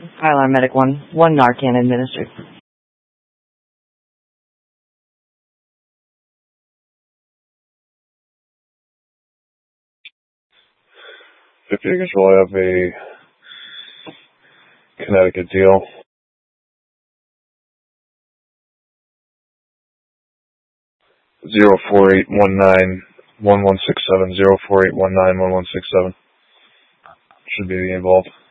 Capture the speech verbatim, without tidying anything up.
Pylon Medic one, one Narcan administered. Deputy Control, I have a Connecticut deal. Zero four eight one nine one one six seven zero four eight one nine one one six seven should be the involved.